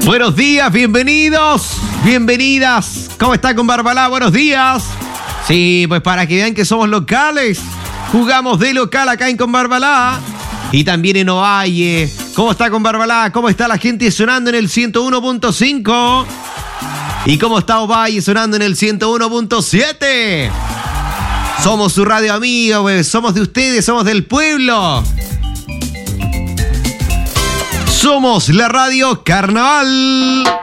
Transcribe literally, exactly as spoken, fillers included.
Buenos días, bienvenidos, bienvenidas. ¿Cómo está con Barbalá? Buenos días. Sí, pues para que vean que somos locales, jugamos de local acá en Con Barbalá. Y también en Ovalle. ¿Cómo está con Barbalá? ¿Cómo está la gente sonando en el ciento uno punto cinco? ¿Y cómo está Ovalle sonando en el ciento uno punto siete? Somos su radio amigo, pues. Somos de ustedes, somos del pueblo. Somos la radio Carnaval.